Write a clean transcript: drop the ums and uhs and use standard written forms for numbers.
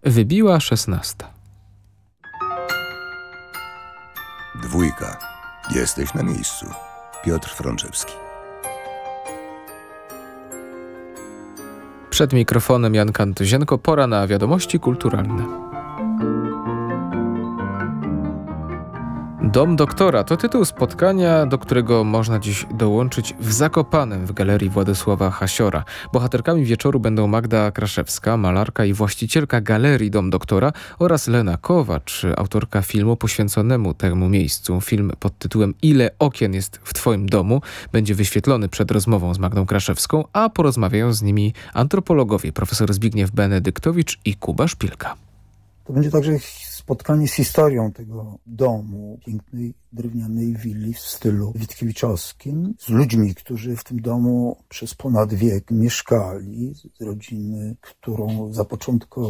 Wybiła 16. Dwójka. Jesteś na miejscu. Piotr Frączewski. Przed mikrofonem Jan Kantuzienko, pora na wiadomości kulturalne. Dom doktora to tytuł spotkania, do którego można dziś dołączyć w Zakopanem w Galerii Władysława Hasiora. Bohaterkami wieczoru będą Magda Kraszewska, malarka i właścicielka Galerii Dom Doktora, oraz Lena Kowacz, autorka filmu poświęconemu temu miejscu. Film pod tytułem Ile okien jest w Twoim domu będzie wyświetlony przed rozmową z Magdą Kraszewską, a porozmawiają z nimi antropologowie profesor Zbigniew Benedyktowicz i Kuba Szpilka. To będzie także spotkanie z historią tego domu, pięknej drewnianej willi w stylu witkiewiczowskim, z ludźmi, którzy w tym domu przez ponad wiek mieszkali, z rodziny, którą zapoczątkował